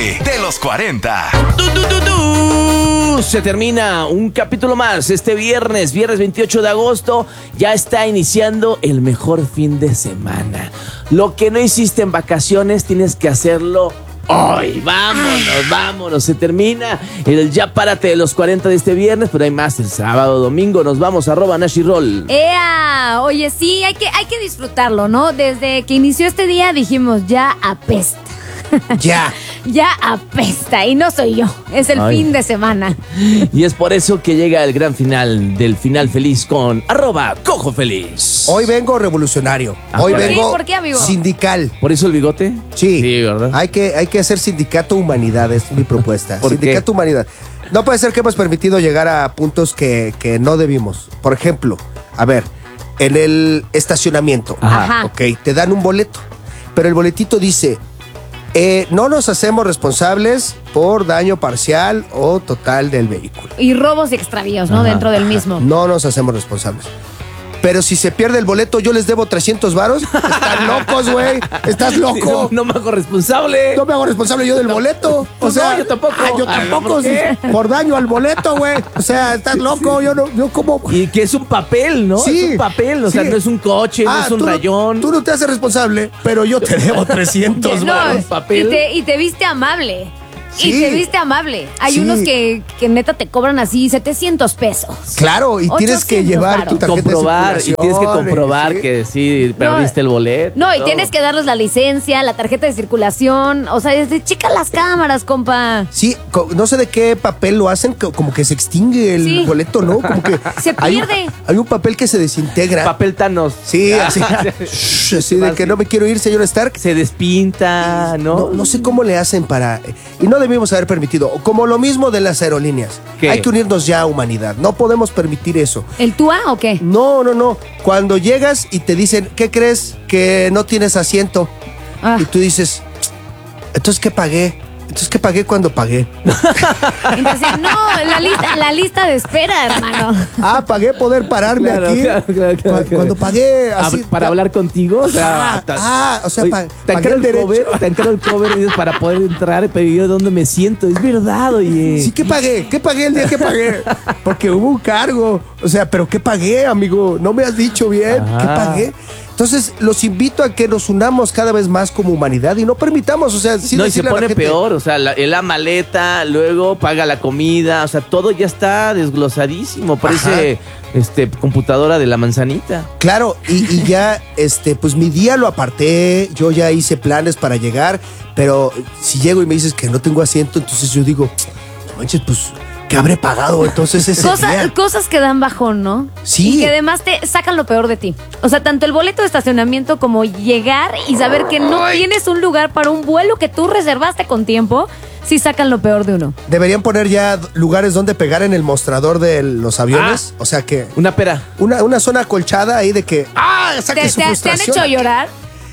De los 40. Se termina un capítulo más este viernes 28 de agosto. Ya está iniciando el mejor fin de semana. Lo que no hiciste en vacaciones tienes que hacerlo hoy. Vámonos. Se termina el Ya Párate de los 40 de este viernes, pero hay más el sábado, domingo. Nos vamos a @NashiRoll. ¡Ea! Oye, sí, hay que disfrutarlo, ¿no? Desde que inició este día dijimos, ya apesta. Ya apesta, y no soy yo, es el fin de semana. Y es por eso que llega el gran final del final feliz con @CojoFeliz. Hoy vengo revolucionario. Hoy vengo ¿Por qué, amigo? sindical. ¿Por eso el bigote? Sí, ¿verdad? Hay que hacer sindicato humanidad, es mi propuesta. ¿Por Sindicato qué? humanidad. No puede ser que hemos permitido llegar a puntos que no debimos. Por ejemplo, a ver, en el estacionamiento, Ajá. ok, te dan un boleto, pero el boletito dice: no nos hacemos responsables por daño parcial o total del vehículo. Y robos y extravíos, ¿no? Ajá. Dentro del mismo. No nos hacemos responsables. Pero si se pierde el boleto, yo les debo 300 varos. Están locos, güey. Estás loco. No me hago responsable. No me hago responsable yo del boleto. O sea, no, yo tampoco. Yo tampoco. ¿Por qué? Por daño al boleto, güey. O sea, estás loco. Yo como. Y que es un papel, ¿no? Sí, es un papel, o sea, sí. no es un coche, no es un rayón. Tú no te haces responsable, pero yo te debo 300 No, varos. papel. y te viste amable. Sí. Y te viste amable. Hay Sí. unos que neta te cobran así 700 pesos. Claro, y tienes que 800 llevar tu varos. tarjeta Comprobar, de y tienes que circulación, comprobar ¿sí? que sí perdiste el boleto. No, y todo. tienes que darles la licencia, la tarjeta de circulación. O sea, checa las cámaras, compa. Sí, no sé de qué papel lo hacen, como que se extingue el Sí. boleto, ¿no? Como que Se pierde. Hay un papel que se desintegra. Papel Thanos. Sí, así. Así de que no me quiero ir, señor Stark. Se despinta, ¿no? No sé cómo le hacen para... Y no debimos haber permitido. Como lo mismo de las aerolíneas. ¿Qué? Hay que unirnos ya a humanidad. No podemos permitir eso. ¿El TUA o qué? No. Cuando llegas y te dicen, ¿qué crees? Que no tienes asiento. Ah. Y tú dices, ¿entonces qué pagué? Entonces, ¿qué pagué cuando pagué? Entonces, no, la lista de espera, hermano. Pagué poder pararme Claro, aquí. claro. Cuando pagué así. Para hablar contigo, o sea, o sea, oye, te pagué encargo el derecho. te encargo el cover dices, para poder entrar, pero yo dónde me siento, es verdad, oye. Sí, ¿qué pagué? ¿Qué pagué el día que pagué? Porque hubo un cargo. O sea, ¿pero qué pagué, amigo? No me has dicho bien. ¿Qué pagué? Entonces, los invito a que nos unamos cada vez más como humanidad y no permitamos, o sea, sí No, y se decirle a la pone gente, peor, o sea, la maleta, luego paga la comida, o sea, todo ya está desglosadísimo, parece computadora de la manzanita. Claro, y ya, pues mi día lo aparté, yo ya hice planes para llegar, pero si llego y me dices que no tengo asiento, entonces yo digo, no manches, pues, ¿qué habré pagado entonces ese día? Cosas que dan bajón, ¿no? Sí. Y que además te sacan lo peor de ti. O sea, tanto el boleto de estacionamiento como llegar y saber que no tienes un lugar para un vuelo que tú reservaste con tiempo, sí sacan lo peor de uno. Deberían poner ya lugares donde pegar en el mostrador de los aviones, o sea que... Una pera. Una zona acolchada ahí de que... saque su ¿Te han frustración hecho aquí. llorar?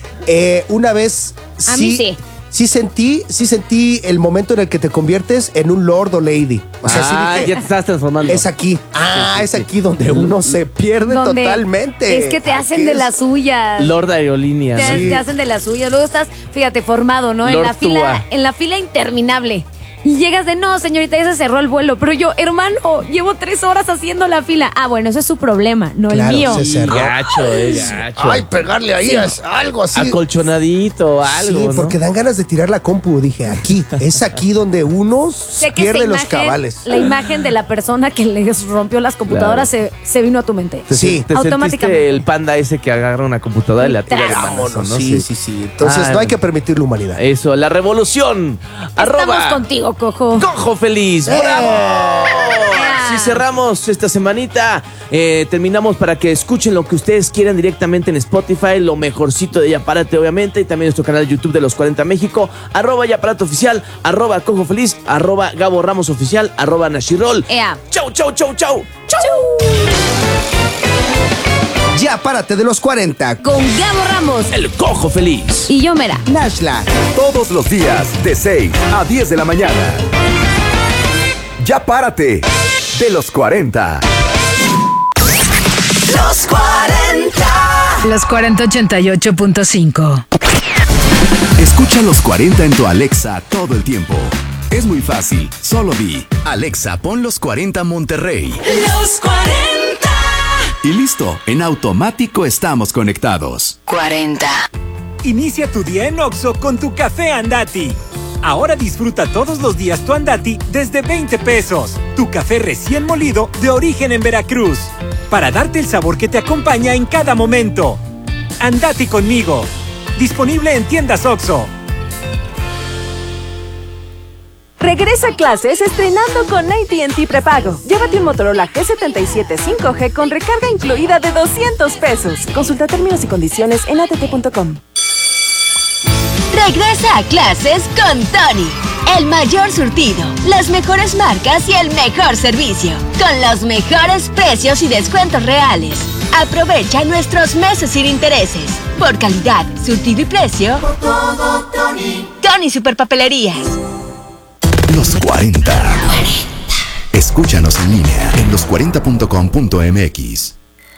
Una vez A mí sí. Sí sentí el momento en el que te conviertes en un lord o lady. O sea, sí dije, ya te estás transformando. es aquí. sí, es sí. aquí donde uno se pierde Donde totalmente. Es que te hacen Aquí de es- las suyas. Lord Aerolíneas. Te hacen de las suyas. Luego estás, fíjate, formado, ¿no? Lord Tua. En la fila interminable. Y llegas de, no, señorita, ya se cerró el vuelo. Pero yo, hermano, llevo 3 horas haciendo la fila. Bueno, eso es su problema, no Claro, el mío. se cerró. Gacho, gacho. Ay, pegarle ahí es algo así. Acolchonadito, algo, Sí, ¿no? porque dan ganas de tirar la compu. Dije, es aquí donde uno Sé que pierde esa los imagen, cabales. la imagen de la persona que les rompió las computadoras se vino a tu mente. Sí. Te automáticamente. sentiste el panda ese que agarra una computadora y la tira de Vámonos, manazo, ¿no? sí. Entonces Ay, no hay que permitir la humanidad. Eso, la revolución. Estamos contigo, Cojo. Cojo Feliz, ¡bravo! Si cerramos esta semanita, terminamos para que escuchen lo que ustedes quieran directamente en Spotify, lo mejorcito de Ya Párate, obviamente, y también nuestro canal de YouTube de Los 40 México, @Ya Párate Oficial, @Cojo Feliz, @Gabo Ramos Oficial, @NashiRoll. Ea. Chau. Ya párate de los 40. Con Gabo Ramos El Cojo Feliz. y yo, Mera. Nashla. Todos los días de 6 a 10 de la mañana. Ya párate de los 40. Los 40. Los 4088.5. Escucha los 40 en tu Alexa todo el tiempo. Es muy fácil, solo di: Alexa, pon los 40 Monterrey. Los 40. Y listo, en automático estamos conectados. 40. Inicia tu día en Oxxo con tu café Andati. Ahora disfruta todos los días tu Andati desde 20 pesos. Tu café recién molido de origen en Veracruz. Para darte el sabor que te acompaña en cada momento. Andati conmigo. Disponible en tiendas Oxxo. Regresa a clases estrenando con AT&T Prepago. Llévate un Motorola G77 5G con recarga incluida de 200 pesos. Consulta términos y condiciones en att.com. Regresa a clases con Tony. El mayor surtido, las mejores marcas y el mejor servicio. Con los mejores precios y descuentos reales. Aprovecha nuestros meses sin intereses. Por calidad, surtido y precio. Por todo, Tony. Tony Superpapelerías. Los 40. Escúchanos en línea en los40.com.mx.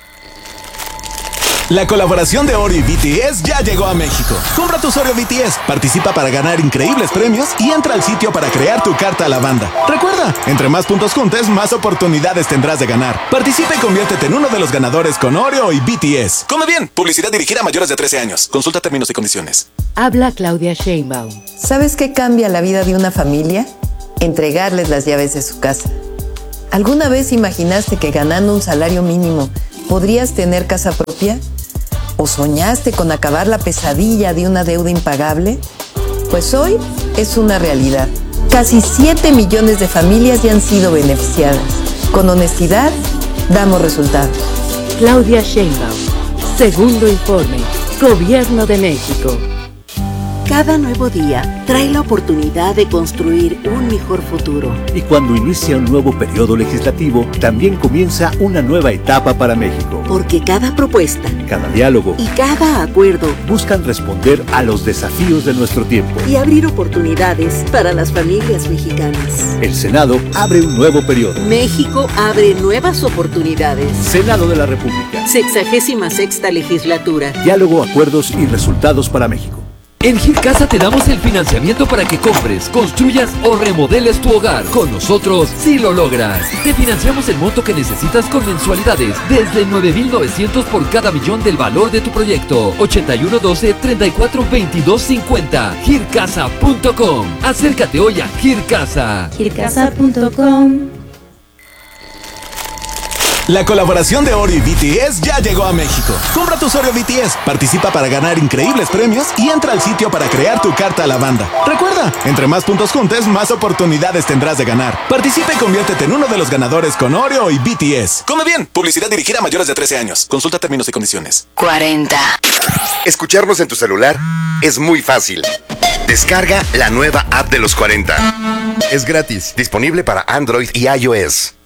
La colaboración de Oreo y BTS ya llegó a México. Compra tus Oreo BTS, participa para ganar increíbles premios y entra al sitio para crear tu carta a la banda. Recuerda, entre más puntos juntes, más oportunidades tendrás de ganar. Participa y conviértete en uno de los ganadores con Oreo y BTS. Come bien, publicidad dirigida a mayores de 13 años. Consulta términos y condiciones. Habla Claudia Sheinbaum. ¿Sabes qué cambia la vida de una familia? Entregarles las llaves de su casa. ¿Alguna vez imaginaste que ganando un salario mínimo podrías tener casa propia? ¿O soñaste con acabar la pesadilla de una deuda impagable? Pues hoy es una realidad. Casi 7 millones de familias ya han sido beneficiadas. Con honestidad, damos resultados. Claudia Sheinbaum. Segundo informe. Gobierno de México. Cada nuevo día trae la oportunidad de construir un mejor futuro. Y cuando inicia un nuevo periodo legislativo, también comienza una nueva etapa para México. Porque cada propuesta, cada diálogo y cada acuerdo buscan responder a los desafíos de nuestro tiempo y abrir oportunidades para las familias mexicanas. El Senado abre un nuevo periodo. México abre nuevas oportunidades. Senado de la República. 66ª legislatura. Diálogo, acuerdos y resultados para México. En Gircasa te damos el financiamiento para que compres, construyas o remodeles tu hogar. Con nosotros sí lo logras. Te financiamos el monto que necesitas con mensualidades desde 9,900 por cada millón del valor de tu proyecto. 8112-342250. Gircasa.com. Acércate hoy a Gircasa. Gircasa.com. La colaboración de Oreo y BTS ya llegó a México. Compra tus Oreo BTS, participa para ganar increíbles premios y entra al sitio para crear tu carta a la banda. Recuerda, entre más puntos juntes, más oportunidades tendrás de ganar. Participa y conviértete en uno de los ganadores con Oreo y BTS. Come bien, publicidad dirigida a mayores de 13 años. Consulta términos y condiciones. 40. Escucharnos en tu celular es muy fácil. Descarga la nueva app de los 40. Es gratis, disponible para Android y iOS.